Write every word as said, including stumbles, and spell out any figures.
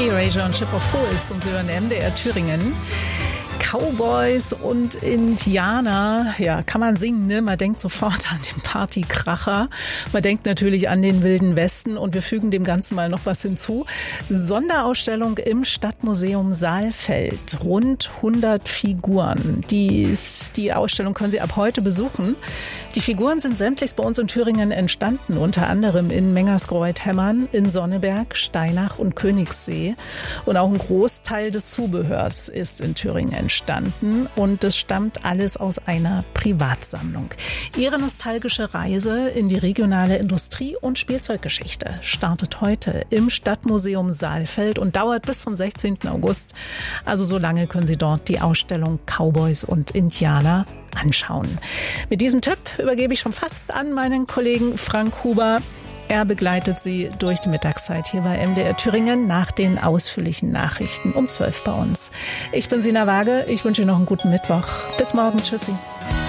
Erasure und Ship of Fools und Sie hören M D R Thüringen. Cowboys und Indianer, ja, kann man singen, ne? Man denkt sofort an den Partykracher. Man denkt natürlich an den Wilden Westen und wir fügen dem Ganzen mal noch was hinzu. Sonderausstellung im Stadtmuseum Saalfeld. Rund hundert Figuren. Die, die Ausstellung können Sie ab heute besuchen. Die Figuren sind sämtlich bei uns in Thüringen entstanden, unter anderem in Mengersgreuth-Hemmern, in Sonneberg, Steinach und Königssee. Und auch ein Großteil des Zubehörs ist in Thüringen entstanden. Und es stammt alles aus einer Privatsammlung. Ihre nostalgische Reise in die regionale Industrie- und Spielzeuggeschichte startet heute im Stadtmuseum Saalfeld und dauert bis zum sechzehnten August. Also so lange können Sie dort die Ausstellung Cowboys und Indianer anschauen. Mit diesem Tipp übergebe ich schon fast an meinen Kollegen Frank Huber. Er begleitet Sie durch die Mittagszeit hier bei M D R Thüringen nach den ausführlichen Nachrichten um zwölf bei uns. Ich bin Sina Waage. Ich wünsche Ihnen noch einen guten Mittwoch. Bis morgen. Tschüssi.